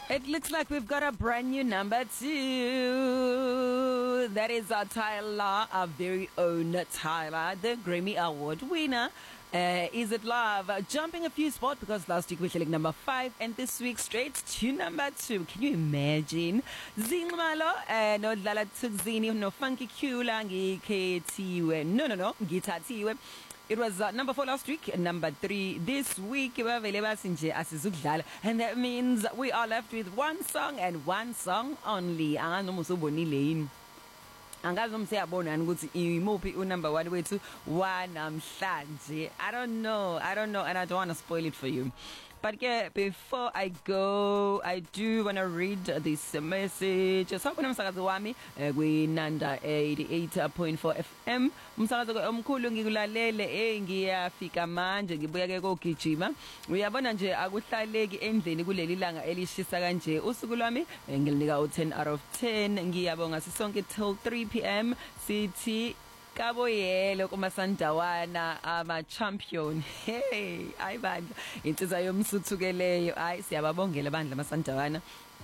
It looks like we've got a brand new number 2. That is Tyler, our very own Tyler, the Grammy Award winner. Is It Love? Jumping a few spots because last week we hit number 5 and this week straight to number 2. Can you imagine? Zinxumalo, no Dlala Thukzini, no Funky Kula, ngikhethiwe. No, ngithathiwe. It was number 4 last week, number 3 this week. And that means we are left with one song and one song only. Angazi umsiyabona ukuthi imuphi unumber 1 wethu wanamhlanje. I don't know and I don't want to spoil it for you. But yeah, before I go, I do want to read this message. Sawubona msakazi wami kwiNanda 88.4 FM. Umsakazi omkhulu ngikulalele ngiyafika manje ngibuya ke kokugijima. Uyabona nje akuhlaleki endleni kuleli langa elishisa kanje. Usuku lwami ngilinika u10 out of 10. Ngiyabonga sisonke till 3 PM. Sithi Kabo yelo kumasandawana ama champion. Hey, ayibandla insizwa yomsuthukeleyo. Ay siyababongela bandla masandawana.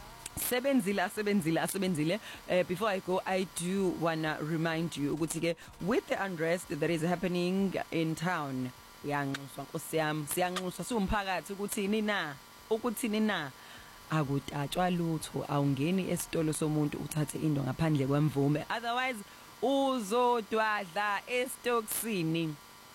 Asebenzile. Before I go, I do wanna remind you ukuthi ke with the unrest that is happening in town. Uyanxuswa nkosiyami, siyanxuswa siwumphakathi ukuthini na akutatshwa lutho, awungeni esitolo somuntu uthathe into ngaphandle kwemvume, otherwise uzodwadla estoksini.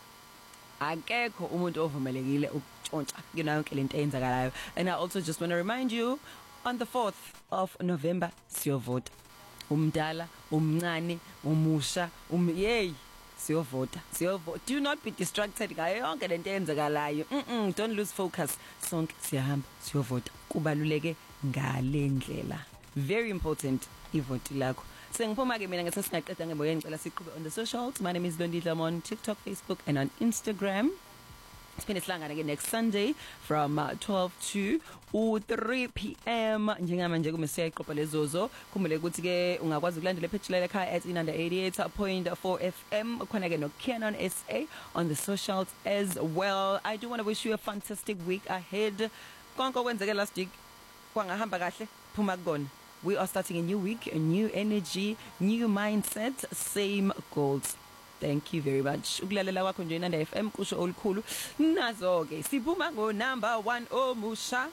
Akekho umuntu ovumelekile ukutshontsha yonke lento eyenzakalayo. And I also just want to remind you, on the 4th of November siyovota. Umdala, umncane, umusha, siyovota. Do not be distracted ngayo yonke lento eyenzakalayo. Don't lose focus. Sonke siyahamba siyovota. Kubaluleke ngalendlela. Very important ivoti lakho. Sengiphuma ke mina ngathi singaqeda ngeboye ngicela siqhube on the socials. My name is Londile on TikTok, Facebook and on Instagram. Siphinde sihlangana ke next Sunday from 12 to 3 PM. Njengamanje kumesiya iqoqo lezozo. Khumbule ukuthi ke ungakwazi ukulandela page la ekhaya at Inanda 88.4 FM. Khona ke no Canon SA on the socials as well. I do want to wish you a fantastic week ahead. Konke okwenzeke last week kwangahamba kahle, phuma kukona. We are starting a new week, a new energy, new mindset, same goals. Thank you very much. Ukulalela kwakho nje Inanda FM kusho olukhulu. Nazo ke siphuma ngo number 1 omusha.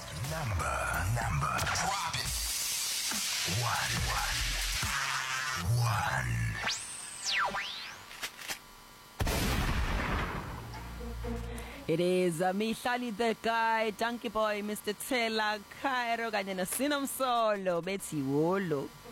Number. Drop it. One. It is Mihlali the guy, Donkey Boy, Mr. Tela, Cairo, kanye no Sinomsolo, bethi wolo.